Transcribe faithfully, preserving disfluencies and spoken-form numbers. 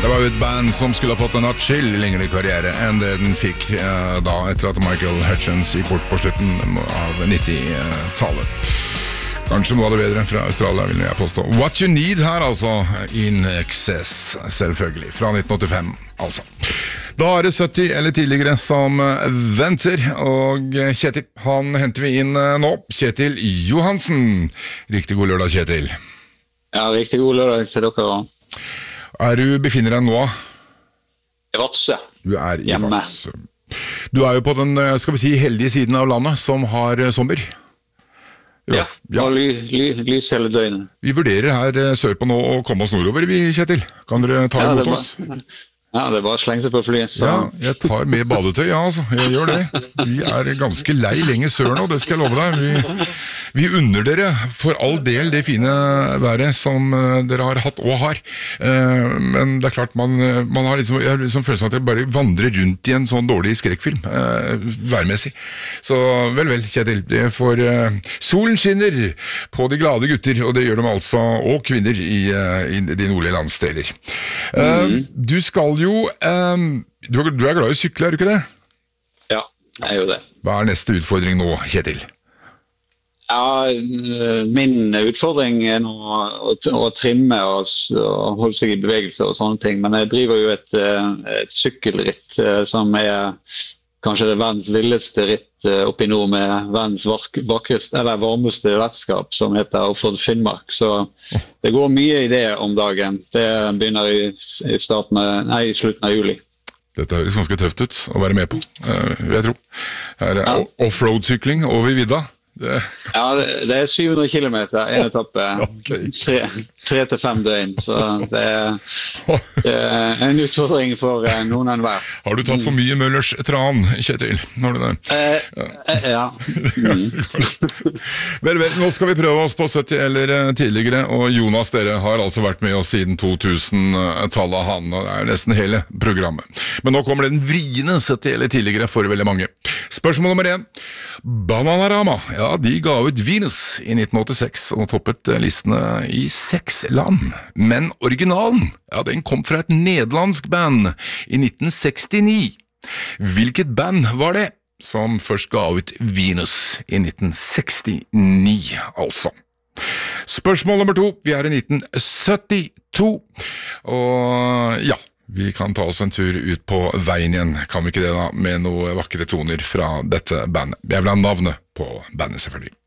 det var jo et band som skulle ha fått en atskill lengre karriere enn det den fikk eh, da etter at Michael Hutchence gikk bort på slutten av nittitallet. Kanskje noe av det bedre fra Australia, vil jeg påstå. What You Need her, altså. In Excess, selvfølgelig. Fra nitten åttifem, altså. Da er det sytti eller tidligere som venter, og Kjetil, han henter vi inn nå. Kjetil Johansen. Riktig god lørdag, Kjetil. Ja, riktig god lørdag til dere. Er du befinner deg nå? I Vadsø. Du er i Hjemme. Vadsø. Du er jo på den, skal vi si, heldige siden av landet som har sommer. Ja, ja. Og ly, ly, lys hele døgnet. Vi vurderer her sørpå nå å komme oss nordover, vi, Kjetil. Kan dere ta ja, imot oss? Ja, det er bare å slenge seg på fly. Så. Ja, jeg tar med badetøy, ja, altså. Jeg gjør det. Vi er ganske lei lenge sør nå, det skal jeg love deg. Vi, vi unner dere for all del det fine været som dere har hatt og har. Men det er klart, man, man har liksom, jeg har liksom følelsen at jeg bare vandrer rundt i en sånn dårlig skrekkfilm, værmessig. Så vel, vel, Kjetil, det får solen skinner på de glade gutter, og det gjør de altså, og kvinner i, i de nordlige landsdeler. Mm. Du skal jo, um, du, er, du er glad i sykle, er du ikke det? Ja, jeg gjør det. Hva er neste utfordring nå, Kjetil? Ja, min utfordring er nå å, å trimme og, og holde seg i bevegelse og sånne ting, men jeg driver jo et, et sykkelritt som er kanskje det verdens villeste ritt oppe i nord med verdens vakreste, eller varmeste vertskap som heter Offroad Finnmark, så det går mye i det om dagen. Det begynner i, i, starten av, nei, i slutten av juli. Dette høres ganske tøft ut å være med på, vil jeg tro. Her er ja. Offroad-sykling over vidda. Det... Ja, det, det er syvhundre kilometer, en etappe, okay. tre, tre til fem døgn, så det er, det er en utfordring for noen enn hver. Har du tatt for mye Møllers tran, Kjetil? Har du det? Eh, eh, ja. Mm. vel, vel, nå skal vi prøve oss på sytti eller tidligere, og Jonas, dere har altså vært med oss siden to tusen-tallet, han, og det er nesten hele programmet. Men nå kommer den vriende sytti eller tidligere for veldig mange. Spørsmål nummer én. Bananarama, ja, de ga ut Venus i nitten åttiseks og toppet listene i seks land. Men originalen, ja, den kom fra et nederlandsk band i nitten sekstini. Hvilket band var det som først ga ut Venus i nitten sekstini, altså? Spørsmål nummer to, vi er i nitten syttito, og ja, vi kan ta oss en tur ut på veien igjen, kan vi ikke det da, med noen vakre toner fra dette bandet. Jeg vil ha navnet på bandet, selvfølgelig.